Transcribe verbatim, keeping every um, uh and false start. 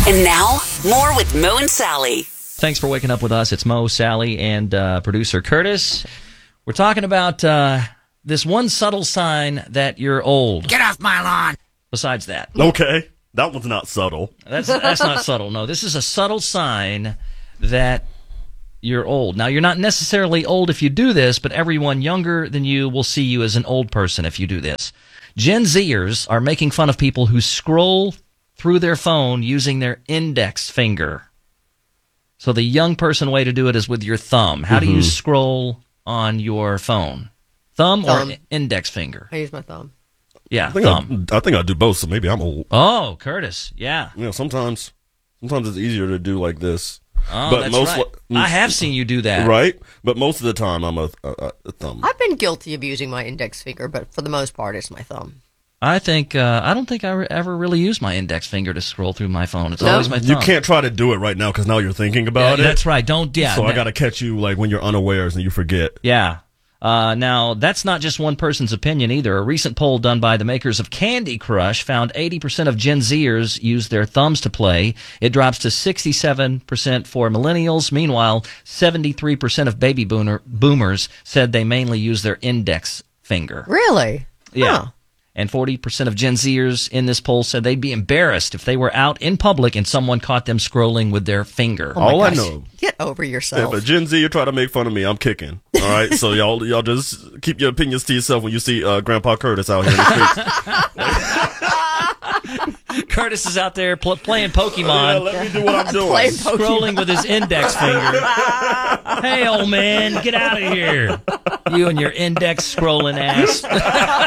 And now, more with Mo and Sally. Thanks for waking up with us. It's Mo, Sally, and uh, producer Curtis. We're talking about uh, this one subtle sign that you're old. Get off my lawn. Besides that. Okay. That one's not subtle. That's that's not subtle. No, this is a subtle sign that you're old. Now, you're not necessarily old if you do this, but everyone younger than you will see you as an old person if you do this. Gen Zers are making fun of people who scroll through their phone using their index finger. So the young person way to do it is with your thumb. How mm-hmm. do you scroll on your phone? Thumb, thumb. or index finger? I use my thumb. Yeah, I think thumb. I, I think I do both, so maybe I'm old. Oh, Curtis, yeah. You know, sometimes, sometimes it's easier to do like this. Oh, but that's most right. li- I have seen you do that. Right? But most of the time, I'm a, a, a thumb. I've been guilty of using my index finger, but for the most part, it's my thumb. I think uh, I don't think I re- ever really use my index finger to scroll through my phone. It's no? always my thumb. You can't try to do it right now because now you're thinking about yeah, it. That's right. Don't. Yeah. So no. I got to catch you like when you're unawares and you forget. Yeah. Uh, now, that's not just one person's opinion either. A recent poll done by the makers of Candy Crush found eighty percent of Gen Zers use their thumbs to play. It drops to sixty-seven percent for millennials. Meanwhile, seventy-three percent of baby boomer, boomers said they mainly use their index finger. Really? Yeah. Huh. And forty percent of Gen Zers in this poll said they'd be embarrassed if they were out in public and someone caught them scrolling with their finger. Oh All gosh. I know. Get over yourself. If a Gen Z, you try to make fun of me, I'm kicking. All right? So y'all y'all just keep your opinions to yourself when you see uh, Grandpa Curtis out here in the streets. Curtis is out there pl- playing Pokemon. Yeah, let me do what I'm doing. Playing Scrolling with his index finger. Hey, old man, get out of here. You and your index scrolling ass.